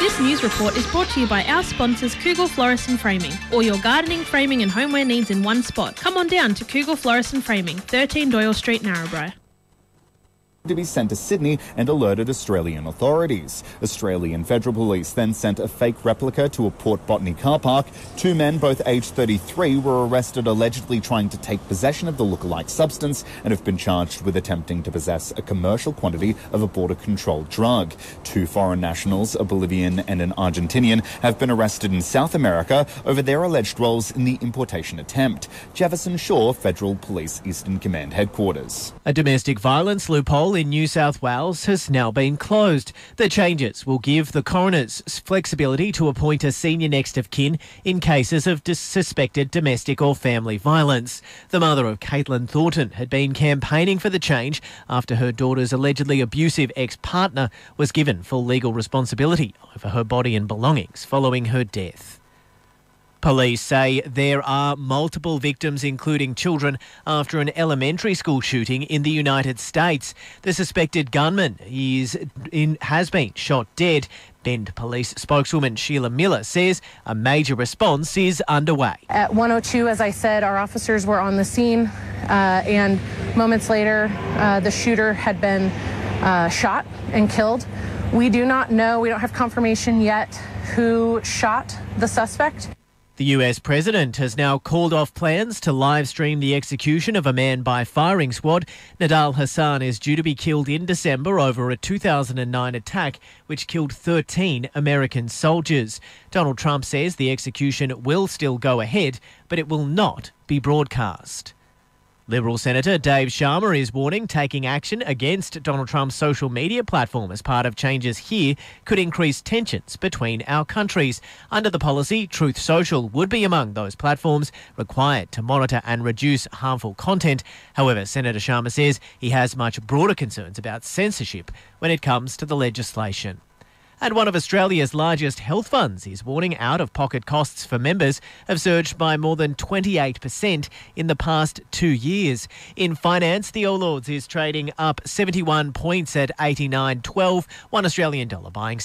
This news report is brought to you by our sponsors Cougal Florist and Framing. All your gardening, framing and homeware needs in one spot. Come on down to Cougal Florist and Framing, 13 Doyle Street, Narrabri. To be sent to Sydney and alerted Australian authorities. Australian Federal Police then sent a fake replica to a Port Botany car park. 2 men, both aged 33, were arrested allegedly trying to take possession of the lookalike substance and have been charged with attempting to possess a commercial quantity of a border-controlled drug. 2 foreign nationals, a Bolivian and an Argentinian, have been arrested in South America over their alleged roles in the importation attempt. Jefferson Shaw, Federal Police Eastern Command Headquarters. A domestic violence loophole in New South Wales has now been closed. The changes will give the coroners flexibility to appoint a senior next of kin in cases of suspected domestic or family violence. The mother of Caitlin Thornton had been campaigning for the change after her daughter's allegedly abusive ex-partner was given full legal responsibility over her body and belongings following her death. Police say there are multiple victims, including children, after an elementary school shooting in the United States. The suspected gunman has been shot dead. Bend Police spokeswoman Sheila Miller says a major response is underway. At 1:02, as I said, our officers were on the scene, and moments later, the shooter had been shot and killed. We do not know, we don't have confirmation yet who shot the suspect. The US president has now called off plans to live stream the execution of a man by firing squad. Nidal Hassan is due to be killed in December over a 2009 attack which killed 13 American soldiers. Donald Trump says the execution will still go ahead, but it will not be broadcast. Liberal Senator Dave Sharma is warning taking action against Donald Trump's social media platform as part of changes here could increase tensions between our countries. Under the policy, Truth Social would be among those platforms required to monitor and reduce harmful content. However, Senator Sharma says he has much broader concerns about censorship when it comes to the legislation. And one of Australia's largest health funds is warning out-of-pocket costs for members have surged by more than 28% in the past 2 years. In finance, the All Ords is trading up 71 points at 89.12, $1 Australian dollar buying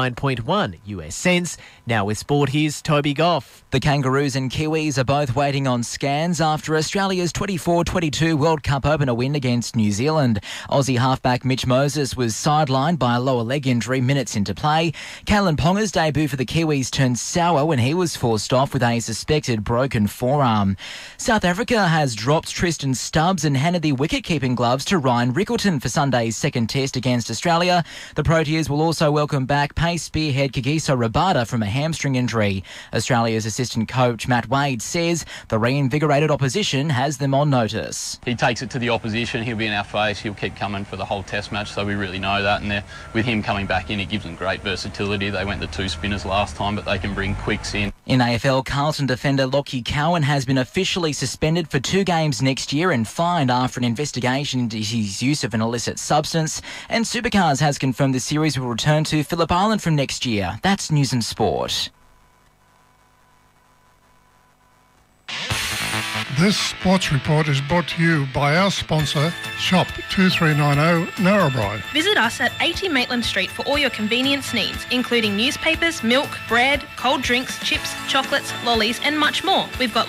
69.1 US cents. Now with sport, here's Toby Goff. The Kangaroos and Kiwis are both waiting on scans after Australia's 24-22 World Cup opener win against New Zealand. Aussie halfback Mitch Moses was sidelined by a lower leg injury minutes into play. Kalen Ponga's debut for the Kiwis turned sour when he was forced off with a suspected broken forearm. South Africa has dropped Tristan Stubbs and handed the wicket-keeping gloves to Ryan Rickleton for Sunday's second test against Australia. The Proteas will also welcome back pace spearhead Kagiso Rabada from a hamstring injury. Australia's assistant coach Matt Wade says the reinvigorated opposition has them on notice. He takes it to the opposition, he'll be in our face, he'll keep coming for the whole test match, so we really know that, and with him coming back in, it gives them great versatility. They went the 2 spinners last time, but they can bring quicks in. In AFL, Carlton defender Lockie Cowan has been officially suspended for 2 games next year and fined after an investigation into his use of an illicit substance. And Supercars has confirmed the series will return to Phillip Island from next year. That's News and Sport. This sports report is brought to you by our sponsor, Shop 2390 Narrabri. Visit us at 80 Maitland Street for all your convenience needs, including newspapers, milk, bread, cold drinks, chips, chocolates, lollies and much more. We've got